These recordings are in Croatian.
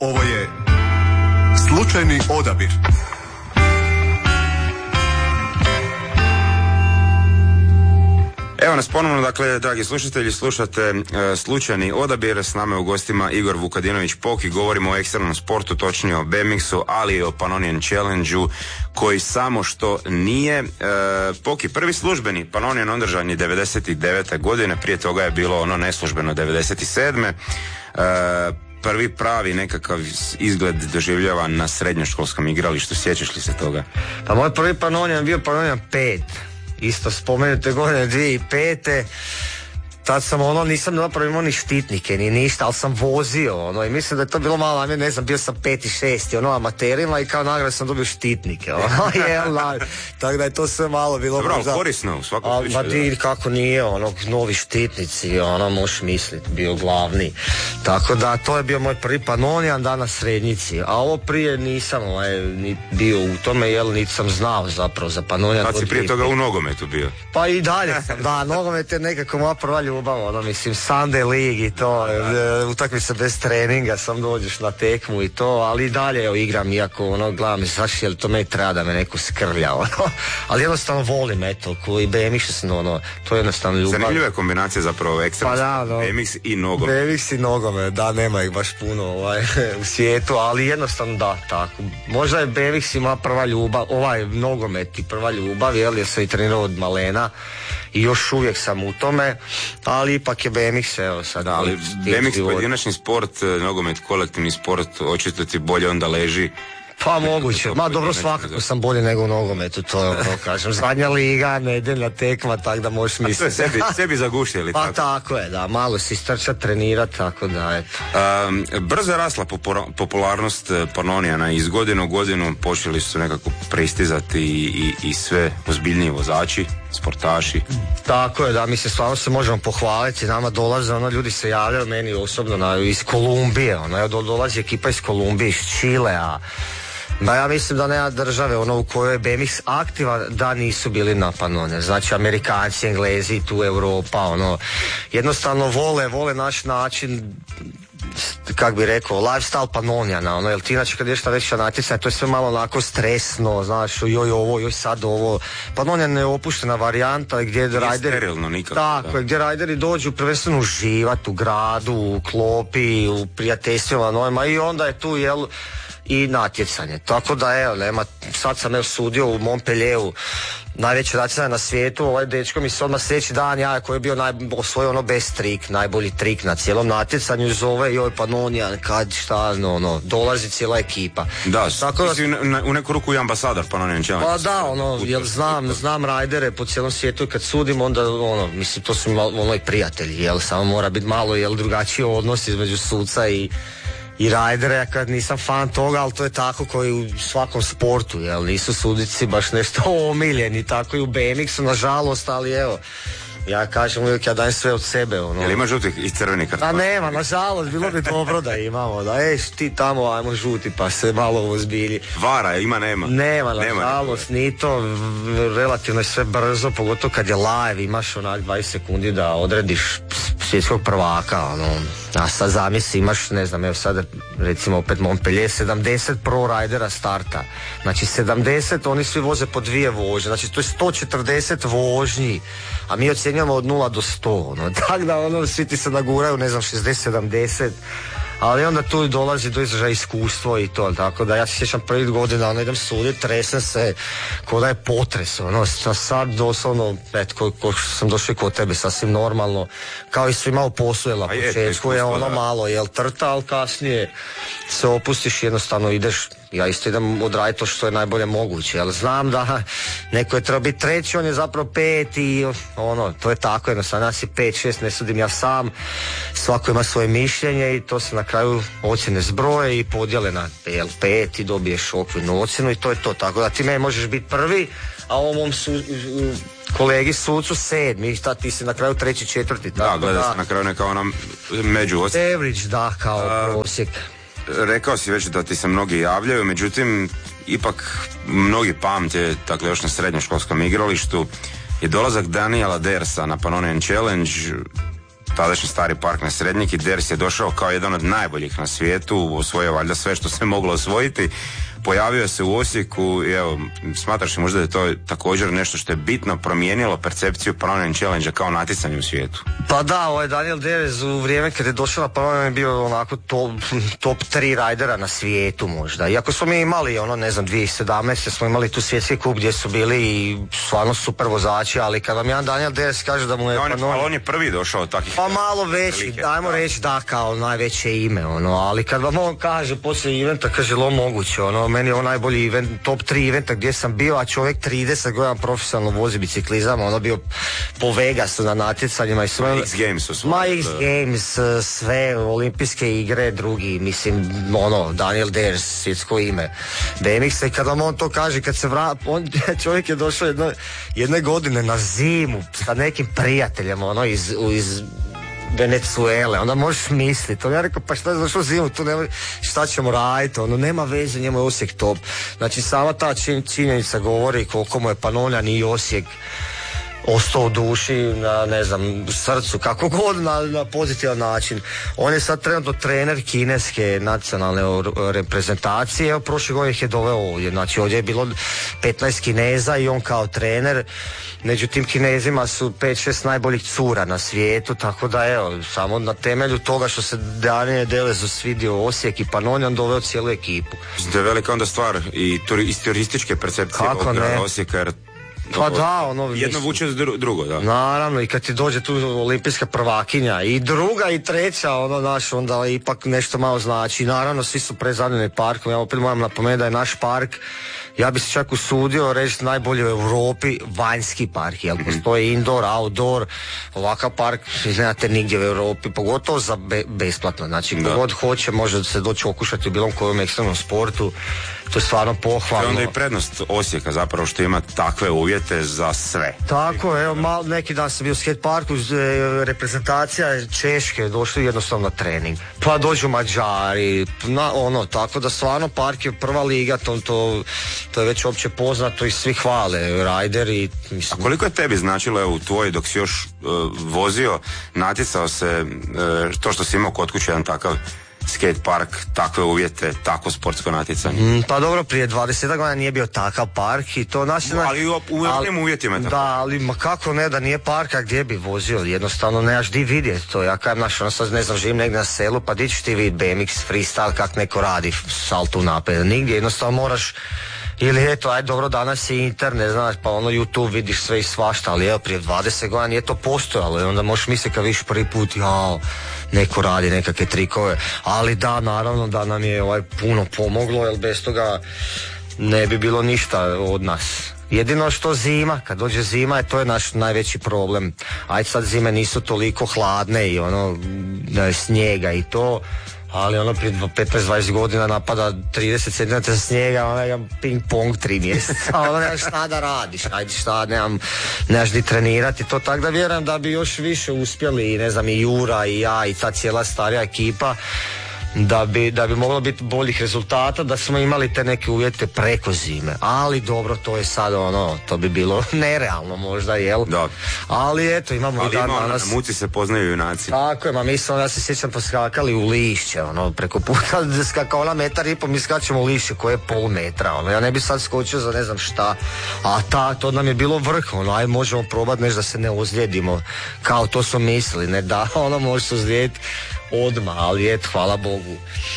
Ovo je slučajni odabir. Evo nas ponovno, dakle, dragi slušatelji, slušate slučajni odabir. S nama je u gostima Igor Vukadinović Poki. Govorimo o ekstremnom sportu, točnije o BMX-u, ali i o Pannonian Challenge-u, koji samo što nije. Poki, prvi službeni Pannonian održan je 99. godine, prije toga je bilo ono neslužbeno 97. Prvi pravi nekakav izgled doživljavan na srednjoškolskom igralištu. Sjećaš li se toga? Pa moj prvi Pannonian bio Pannonian 5. Isto spomenute godine 2005. Tad sam nisam napravio imao ni štitnike ni ništa, ali sam vozio i mislim da je to bilo malo, ne znam, bio sam 5. i 6. amaterima i kao nagradu sam dobio štitnike, tako da je to sve malo bilo. Dobro, možda korisno u svakom slučaju. Ma ti kako nije, novi štitnici, možeš misliti, bio glavni. Tako da to je bio moj prvi Pannonian, danas srednjici, a ovo prije nisam ni bio u tome, niti sam znao zapravo za Pannonian. Kad si prije toga u nogometu bio? Pa i dalje sam, da, nogomet je nekako moja prva ljubav, mislim, Sunday League i to, utakmice bez treninga, sam dođeš na tekmu i to, ali i dalje igram, iako, gledam, znaš, jel to meni treba da me neko skrlja, ali jednostavno volim, eto, koji BMX sam, to je jednostavno ljubav. Zanimljiva je kombinacija zapravo ekstremno, BMX i nogomet. BMX i nogomet, da, nema ih baš puno u svijetu, ali jednostavno da, tako. Možda je BMX ima prva ljubav, nogomet i prva ljubav, jer sam i trenirao od malena i još uvijek sam u tome, ali ipak je BMX, evo sad. Da, ali BMX pojedinačni sport, nogomet kolektivni sport, očito ti bolje onda leži. Pa moguće, dobro, svakako sam bolje nego u nogometu, to je kažem, zadnja liga, nedeljna tekma, tako da možeš misliti. To je sebi zagušljeli, tako? Pa tako je, da, malo si strčat trenirati, tako da, eto. Brzo je rasla popularnost Pannoniana, iz godine u godinu počeli su nekako pristizati i sve ozbiljniji vozači, sportaši. Tako je, da, mislim, stvarno se možemo pohvaliti, nama dolaze, ljudi se javljaju meni osobno iz Kolumbije, dolazi ekipa iz Kolumbije, iz Čilea. Da, ja mislim da nema države u kojoj je BMX aktivan da nisu bili na Pannonian. Znači Amerikanci, Englezi, tu Europa, jednostavno vole naš način, kak bi rekao, lifestyle Pannoniana, jer ti inače kad ideš na veća natjecanja, to je sve malo onako stresno, znaš, joj sad ovo. Pannonian je opuštena varijanta gdje gdje rajderi dođu prvenstveno uživati u gradu, u klopi, u prijateljstvima novima i onda je tu, i natjecanje. Tako da, sad sam sudio u Montpellieru, najveće natjecanje na svijetu, ovaj dečko mi se odmah sljedeći dan koji je bio osvojio best trik, najbolji trik na cijelom natjecanju, zove joj Pannonian, dolazi cijela ekipa. Da, tako da si u neku ruku i ambasador Pannonian Challenge. Pa da, znam rajdere po cijelom svijetu i kad sudim onda, mislim, to su i prijatelji, samo mora biti malo, drugačiji odnos između suca i rajdere, ja kad nisam fan toga, ali to je tako koji u svakom sportu, nisu sudici baš nešto omiljeni, tako i u BMX-u, nažalost, ali ja kažem uvijek, ja dajem sve od sebe. Jel ima žutih i crvenih kartona? Nema, nažalost, bilo bi dobro da imamo, da ti tamo ajmo žuti pa se malo ozbilji. Vara, nema? Nema, nažalost, ni to, relativno je sve brzo, pogotovo kad je live, imaš 20 sekundi da odrediš svjetskog prvaka, a sad zamisli, imaš, ne znam, evo sad recimo opet Montpellier, 70 pro rajdera starta, znači 70, oni svi voze po 2 vožnje, znači to je 140 vožnji, a mi ocjenjujemo od 0 do 100, tako da svi ti se naguraju, ne znam, 60-70, ali onda tu dolazi do izražaja iskustvo i to, tako da ja se sjećam prvih godina, idem suditi, tresem se, ko da je potres, sad doslovno, ko sam došao kod tebe, sasvim normalno, kao i svi malo posujela, početku je malo, trta, ali kasnije se opustiš, jednostavno ideš, ja isto idem odraditi to što je najbolje moguće, ali znam da neko je trebao biti treći, on je zapravo 5 i to je tako, jednostavno, nas je 5-6, ne sudim ja sam, svako ima svoje mišljenje i to se na kraju ocjene zbroje i podijele na 5 i dobiješ okvirnu ocjenu i to je to, tako da ti meni možeš biti prvi, a ovom kolegi sucu 7, ti si na kraju 3, 4. Da, gleda se na kraju neka među ocjena. Average, da, kao prosjek. Rekao si već da ti se mnogi javljaju, međutim, ipak mnogi pamte, dakle još na srednjoškolskom igralištu, je dolazak Daniela Dersa na Pannonian Challenge. tadašnji stari park na Srednjik i Ders je došao kao jedan od najboljih na svijetu, osvojio valjda sve što se moglo osvojiti. Pojavio se u Osijeku i evo, smatraš li možda da je to također nešto što je bitno promijenilo percepciju Panonian Challenge kao natjecanje u svijetu? Pa da, ovaj Daniel Derez u vrijeme kad je došao na Panonian je bio onako top 3 rajdera na svijetu možda. Iako smo mi imali, 2017. smo imali tu svjetski kup gdje su bili i stvarno super vozači, ali kad vam jedan Daniel Derez kaže da mu je on je prvi došao takvih. Pa malo veći, ajmo reći da, kao najveće ime, ali kad vam on kaže poslije eventa, kaže lo moguće, meni je on najbolji event, top 3 eventa gdje sam bio, a čovjek 30 godina profesionalno vozi biciklizam, bio po Vegasu na natjecanjima i sve. X Games su X Games, sve, olimpijske igre, drugi, mislim, Daniel Ders, svjetsko ime BMX, i kad vam on to kaže, kad se čovjek je došao jedne godine na zimu sa nekim prijateljem, iz Venezuele, onda možeš misliti, ja rekao, pa šta je zašao zimu, tu nema, šta ćemo raditi, nema veze, njemu je Osijek top. Znači sama ta činjenica govori koliko mu je Panonian i Osijek ostao u duši, na srcu, kako god, na pozitivan način. On je sad trenutno trener kineske nacionalne reprezentacije, evo prošle godine ih je doveo ovdje, znači ovdje je bilo 15 Kineza i on kao trener, među tim Kinezima su 5-6 najboljih cura na svijetu, tako da evo, samo na temelju toga što se Daniel Delezu svidio Osijek i Panonian doveo cijelu ekipu. To je velika onda stvar i iz turističke percepcije ovog grada Osijeka, jer pa da, jedno vuče drugo, da. Naravno, i kad ti dođe tu olimpijska prvakinja i druga i treća, onda ipak nešto malo znači. Naravno, svi su prezadljeni parkom. Ja opet moram napomenuti da je naš park, ja bi se čak usudio reći, najbolji u Europi vanjski park, jer postoji indoor, outdoor, ovakav park znate nigdje u Europi, pogotovo za besplatno. Znači, kogod hoće može se doći okušati u bilo kojem ekstremnom sportu. To je stvarno pohvalno. To je onda i prednost Osijeka zapravo što ima takve uvjete za sve. Tako, evo, neki dan sam bio u skate parku, reprezentacija Češke došli jednostavno na trening. Pa dođu Mađari, tako da stvarno park je prva liga, to je već opće poznato i svi hvale, rajderi. A koliko je tebi značilo u tvoj, dok si još vozio, natjecao se, to što si imao kod kuće jedan takav skate park, takve uvjete, tako sportsko natjecanje? Pa dobro, prije 20 godina nije bio takav park i to ali u ovim uvjetima je tako. Da, ali kako ne, da nije parka gdje bi vozio, jednostavno nemaš di vidjeti to. Ja kažem, sad živim negdje na selu, pa di ćeš ti vidjeti BMX, freestyle, kak neko radi saltu napred, nigdje, jednostavno moraš. Ili eto, aj dobro, danas je internet, znaš, pa YouTube vidiš sve i svašta, ali evo, prije 20 godina nije to postojalo i onda možeš misliti kad vidiš prvi put, neko radi nekakve trikove, ali da, naravno da nam je puno pomoglo, jer bez toga ne bi bilo ništa od nas. Jedino što zima, kad dođe zima, to je naš najveći problem. Ajde sad zime nisu toliko hladne i snijega i to, ali prije 15-20 godina napada 30 cm snijega, ping pong 3 mjeseca, nemaš šta da radiš, nemaš di trenirati, to tako da vjerujem da bi još više uspjeli, i Jura i ja i ta cijela starija ekipa, da bi moglo biti boljih rezultata, da smo imali te neke uvjete preko zime, ali dobro, to je sad to bi bilo nerealno možda, jel? Da. Ali eto, imamo i dan danas. Na muci se poznaju junaci. Tako je, ja se sjećam poskakali u lišće, preko puta skakao na 1,5 m, mi skačemo u lišće koje je pol metra, ja ne bi sad skočio za ne znam šta, a to nam je bilo vrh, aj možemo probati nešto da se ne ozlijedimo, kao to smo mislili, ne da, može se ozlijediti odmah, ali hvala Bogu.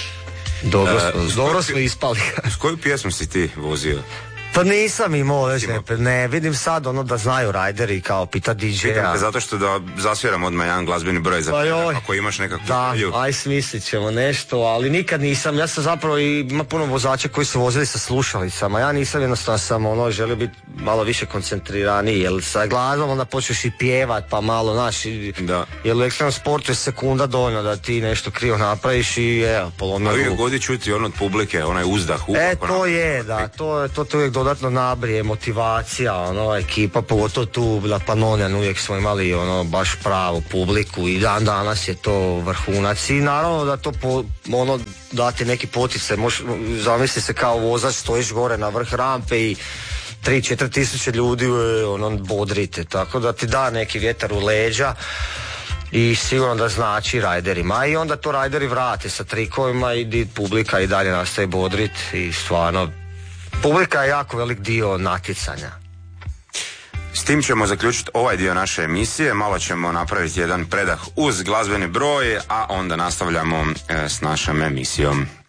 Dobro smo ispali. S koju pjesmu si ti vozio? Pa nisam imao, ne vidim sad da znaju rajderi kao pita DJ-a. Pitam te zato što da zasviram odmah jedan glazbeni broj za ako imaš nekakvu želju. Da, aj smislit ćemo nešto, ali nikad nisam, ja sam zapravo ima puno vozača koji su vozili sa slušalicama, ja nisam, jednostavno sam želio biti malo više koncentriraniji, jer sa glazom onda počneš i pjevat, pa malo, jer u ekstremnom sportu je sekunda dovoljno da ti nešto krivo napraviš i polomio ruku. A uvijek godi čuti od publike, onaj uzdah. To je, da, to uvijek dodatno nabrije, motivacija, ekipa, pogotovo tu na Panonian uvijek smo imali baš pravu publiku i dan danas je to vrhunac i naravno da to dati neki poticaj, zamisli se kao vozač, stojiš gore na vrh rampe i 3-4 tisuće ljudi bodrite, tako da ti da neki vjetar u leđa. i sigurno da znači rajderima, i onda to rajderi vrate sa trikovima i publika i dalje nastaje bodrit i stvarno publika je jako velik dio natjecanja. S tim ćemo zaključiti ovaj dio naše emisije, malo ćemo napraviti jedan predah uz glazbeni broj, a onda nastavljamo s našom emisijom.